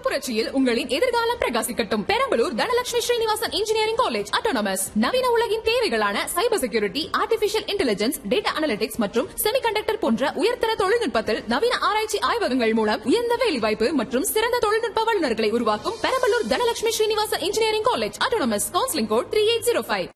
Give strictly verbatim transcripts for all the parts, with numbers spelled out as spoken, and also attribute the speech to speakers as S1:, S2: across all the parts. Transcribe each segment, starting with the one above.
S1: புரட்சியில் உங்களின் எதிர்காலம் பிரகாசிக்கட்டும். Perambalur Dhanalakshmi Srinivasan engineering college autonomous. நவீன உலகின் தேவைகளான cyber security, artificial intelligence, data analytics மற்றும் செமிகண்டக்டர் போன்ற உயர்தர தொழில்நுட்பத்தில் நவீன ஆராய்ச்சி ஆய்வகங்கள் மூலம் உயர்ந்த வேலைவாய்ப்பு மற்றும் சிறந்த தொழில்நுட்ப வல்லுநர்களை உருவாக்கும் Perambalur Dhanalakshmi Srinivasan engineering college autonomous. Counselling code three eight zero five.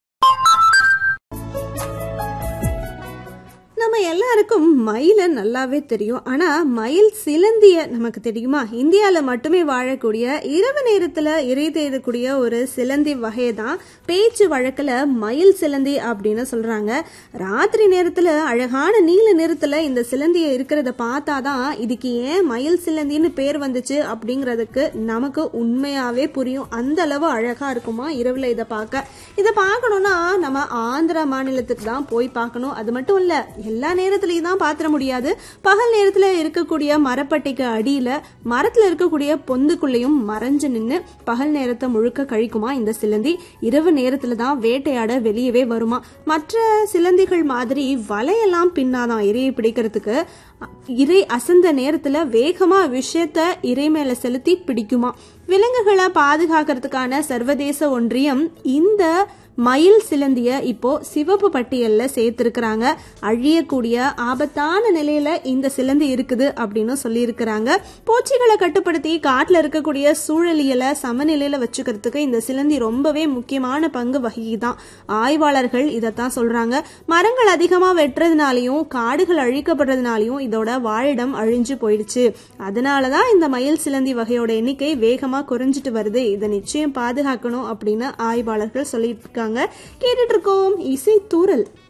S2: நம்ம எல்லாருக்கும் மயில நல்லாவே தெரியும். ஆனா மயில் சிலந்திய நமக்கு தெரியுமா? இந்தியால மட்டுமே வாழக்கூடிய இரவு நேரத்துல இறை தேடக்கூடிய ஒரு சிலந்தி வகை தான் பேச்சு வழக்குல மயில் சிலந்தி அப்படின்னு சொல்றாங்க. ராத்திரி நேரத்துல அழகான நீல நிறத்துல இந்த சிலந்திய இருக்கிறத பார்த்தாதான் இதுக்கு ஏன் மயில் சிலந்தின்னு பேர் வந்துச்சு அப்படிங்கறதுக்கு நமக்கு உண்மையாவே புரியும். அந்த அளவு அழகா இருக்குமா இரவுல இதை பார்க்க. இதை பார்க்கணும்னா நம்ம ஆந்திரா மாநிலத்துக்கு தான் போய் பார்க்கணும். அது மட்டும் இல்ல, எல்லா நேரத்திலையும் தான் பாத்திர முடியாது. பகல் நேரத்துல இருக்கக்கூடிய மரப்பட்டைக்கு அடியில மரத்துல இருக்கக்கூடிய பொந்துக்குள்ளேயும் மறைஞ்சு நின்று பகல் நேரத்தை முழுக்க கழிக்குமா இந்த சிலந்தி. இரவு நேரத்துல தான் வேட்டையாட வெளியவே வருமா. மற்ற சிலந்திகள் மாதிரி வலையெல்லாம் பின்னாதான் இரையை பிடிக்கிறதுக்கு. இறை அசந்த நேரத்துல வேகமா விஷயத்த இறை மேல செலுத்தி பிடிக்குமா. விலங்குகளை பாதுகாக்கிறதுக்கான சர்வதேச ஒன்றியம் இந்த மயில் சிலந்திய இப்போ சிவப்பு பட்டியல்ல சேர்த்திருக்கிறாங்க. அழியக்கூடிய ஆபத்தான நிலையில இந்த சிலந்தி இருக்குது அப்படின்னு சொல்லி இருக்கிறாங்க. பூச்சிகளை கட்டுப்படுத்தி காட்டுல இருக்கக்கூடிய சூழலியலை சமநிலையில வச்சுக்கிறதுக்கு இந்த சிலந்தி ரொம்பவே முக்கியமான பங்கு வகிதான். ஆய்வாளர்கள் இதைத்தான் சொல்றாங்க. மரங்கள் அதிகமா வெட்டுறதுனாலையும் காடுகள் அழிக்கப்படுறதுனாலையும் இதோட வாழிடம் அழிஞ்சு போயிடுச்சு. அதனாலதான் இந்த மயில் சிலந்தி வகையோட எண்ணிக்கை வேகமா குறைஞ்சிட்டு வருது. இதை நிச்சயம் பாதுகாக்கணும் அப்படின்னு ஆய்வாளர்கள் சொல்லிட்டு இருக்காங்க. கேட்டுட்டு இருக்கோம் இசை தூரல்.